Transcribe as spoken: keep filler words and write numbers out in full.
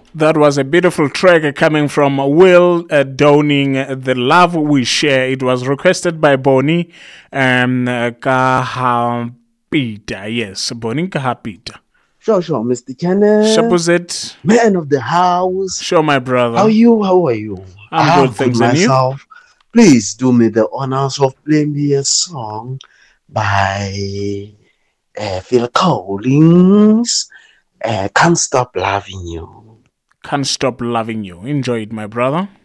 That was a beautiful track coming from Will uh, Downing, uh, The Love We Share. It was requested by Bonnie um, uh, Kahapita. Yes, Bonnie Kahapita. Sure, sure, Mister Kenneth. Supposite. Man of the house. Sure, my brother. How are you? How are you? I'm good, I'm thanks. good And you? myself. Please do me the honors of playing me a song by uh, Phil Collins. Uh, Can't Stop Loving You. Can't Stop Loving You. Enjoy it, my brother.